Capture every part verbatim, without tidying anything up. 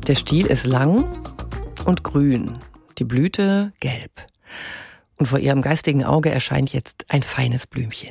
Der Stiel ist lang und grün, die Blüte gelb. Und vor ihrem geistigen Auge erscheint jetzt ein feines Blümchen.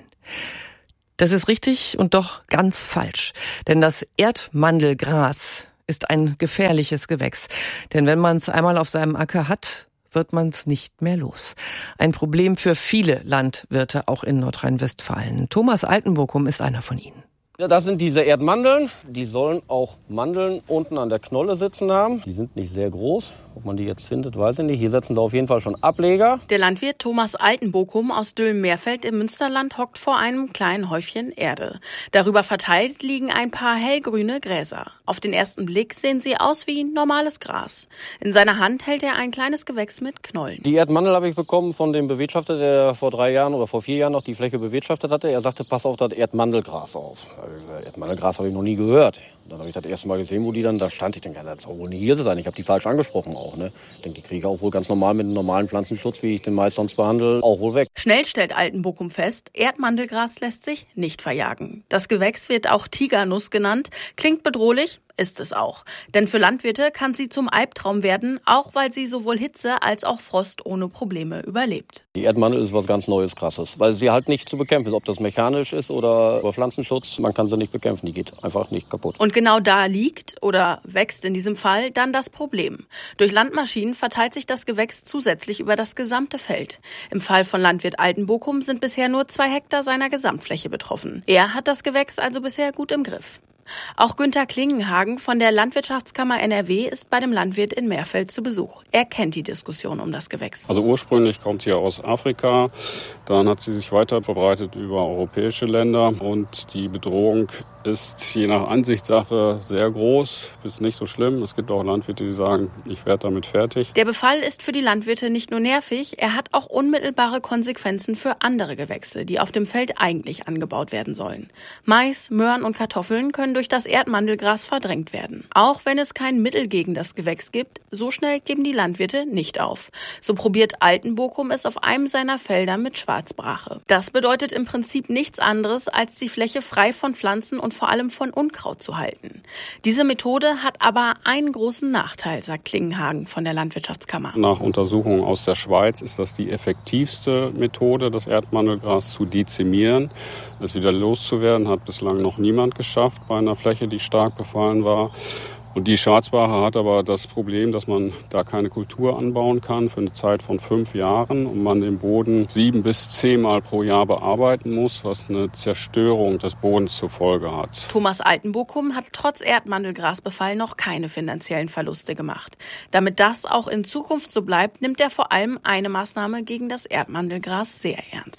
Das ist richtig und doch ganz falsch. Denn das Erdmandelgras ist ein gefährliches Gewächs. Denn wenn man es einmal auf seinem Acker hat, wird man es nicht mehr los. Ein Problem für viele Landwirte, auch in Nordrhein-Westfalen. Thomas Altenbokum ist einer von ihnen. Ja, das sind diese Erdmandeln. Die sollen auch Mandeln unten an der Knolle sitzen haben. Die sind nicht sehr groß. Ob man die jetzt findet, weiß ich nicht. Hier setzen sie auf jeden Fall schon Ableger. Der Landwirt Thomas Altenbokum aus Dülmen-Meerfeld im Münsterland hockt vor einem kleinen Häufchen Erde. Darüber verteilt liegen ein paar hellgrüne Gräser. Auf den ersten Blick sehen sie aus wie normales Gras. In seiner Hand hält er ein kleines Gewächs mit Knollen. Die Erdmandel habe ich bekommen von dem Bewirtschafter, der vor drei Jahren oder vor vier Jahren noch die Fläche bewirtschaftet hatte. Er sagte, pass auf das Erdmandelgras auf. Erdmandelgras habe ich noch nie gehört. Dann habe ich das erste Mal gesehen, wo die dann da stand. Ich denke, ja, das soll wohl nicht hier sein. Ich habe die falsch angesprochen auch. Ne? Ich denke, die kriege ich auch wohl ganz normal mit einem normalen Pflanzenschutz, wie ich den meist sonst behandle, auch wohl weg. Schnell stellt Altenbokum fest, Erdmandelgras lässt sich nicht verjagen. Das Gewächs wird auch Tigernuss genannt. Klingt bedrohlich, ist es auch. Denn für Landwirte kann sie zum Albtraum werden, auch weil sie sowohl Hitze als auch Frost ohne Probleme überlebt. Die Erdmandel ist was ganz Neues, Krasses, weil sie halt nicht zu bekämpfen ist. Ob das mechanisch ist oder über Pflanzenschutz, man kann sie nicht bekämpfen. Die geht einfach nicht kaputt. Und genau da liegt oder wächst in diesem Fall dann das Problem. Durch Landmaschinen verteilt sich das Gewächs zusätzlich über das gesamte Feld. Im Fall von Landwirt Altenbokum sind bisher nur zwei Hektar seiner Gesamtfläche betroffen. Er hat das Gewächs also bisher gut im Griff. Auch Günther Klingenhagen von der Landwirtschaftskammer N R W ist bei dem Landwirt in Meerfeld zu Besuch. Er kennt die Diskussion um das Gewächs. Also ursprünglich kommt sie aus Afrika, dann hat sie sich weiter verbreitet über europäische Länder und die Bedrohung ist je nach Ansichtssache sehr groß, ist nicht so schlimm. Es gibt auch Landwirte, die sagen, ich werde damit fertig. Der Befall ist für die Landwirte nicht nur nervig, er hat auch unmittelbare Konsequenzen für andere Gewächse, die auf dem Feld eigentlich angebaut werden sollen. Mais, Möhren und Kartoffeln können durch das Erdmandelgras verdrängt werden. Auch wenn es kein Mittel gegen das Gewächs gibt, so schnell geben die Landwirte nicht auf. So probiert Altenbokum es auf einem seiner Felder mit Schwarzbrache. Das bedeutet im Prinzip nichts anderes, als die Fläche frei von Pflanzen und vor allem von Unkraut zu halten. Diese Methode hat aber einen großen Nachteil, sagt Klingenhagen von der Landwirtschaftskammer. Nach Untersuchungen aus der Schweiz ist das die effektivste Methode, das Erdmandelgras zu dezimieren. Es wieder loszuwerden, hat bislang noch niemand geschafft bei einer Fläche, die stark befallen war. Und die Schwarzbrache hat aber das Problem, dass man da keine Kultur anbauen kann für eine Zeit von fünf Jahren und man den Boden sieben bis zehnmal pro Jahr bearbeiten muss, was eine Zerstörung des Bodens zur Folge hat. Thomas Altenbokum hat trotz Erdmandelgrasbefall noch keine finanziellen Verluste gemacht. Damit das auch in Zukunft so bleibt, nimmt er vor allem eine Maßnahme gegen das Erdmandelgras sehr ernst.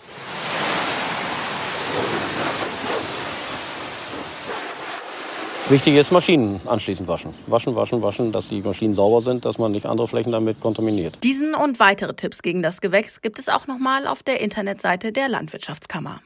Wichtig ist, Maschinen anschließend waschen. Waschen, waschen, waschen, dass die Maschinen sauber sind, dass man nicht andere Flächen damit kontaminiert. Diesen und weitere Tipps gegen das Gewächs gibt es auch nochmal auf der Internetseite der Landwirtschaftskammer.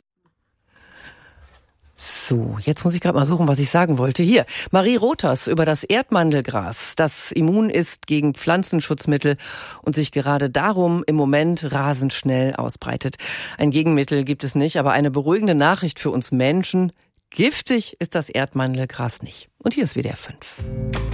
So, jetzt muss ich gerade mal suchen, was ich sagen wollte. Hier, Marie Rothers über das Erdmandelgras, das immun ist gegen Pflanzenschutzmittel und sich gerade darum im Moment rasend schnell ausbreitet. Ein Gegenmittel gibt es nicht, aber eine beruhigende Nachricht für uns Menschen: giftig ist das Erdmandelgras nicht. Und hier ist W D R fünf.